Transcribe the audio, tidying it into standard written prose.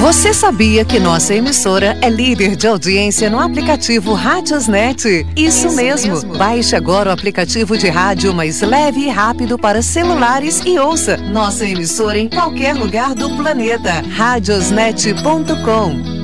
Você sabia que nossa emissora é líder de audiência no aplicativo Radiosnet? Isso mesmo. Baixe agora o aplicativo de rádio mais leve e rápido para celulares e ouça nossa emissora em qualquer lugar do planeta. Radiosnet.com